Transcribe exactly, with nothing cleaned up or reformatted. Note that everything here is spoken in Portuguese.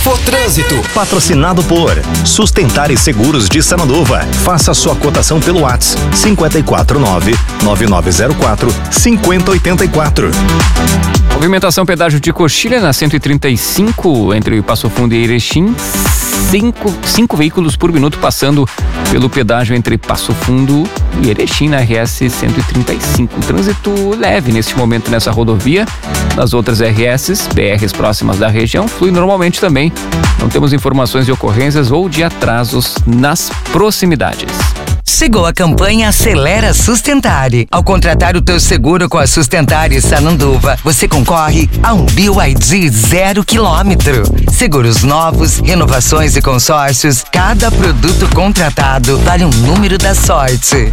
Infotrânsito. Patrocinado por Sustentar e Seguros de Sananduva. Faça sua cotação pelo WhatsApp cinco quatro nove, nove nove zero quatro, cinco zero oito quatro. Movimentação pedágio de Coxilha na cento e trinta e cinco entre Passo Fundo e Erechim. Cinco, cinco veículos por minuto passando pelo pedágio entre Passo Fundo e Erechim na R S cento e trinta e cinco. Trânsito leve neste momento nessa rodovia. Nas outras R S, B Rs próximas da região, flui normalmente também. Não temos informações de ocorrências ou de atrasos nas proximidades. Chegou a campanha Acelera Sustentare. Ao contratar o teu seguro com a Sustentare Sananduva, você concorre a um B Y D zero quilômetro. Seguros novos, renovações e consórcios, cada produto contratado vale um número da sorte.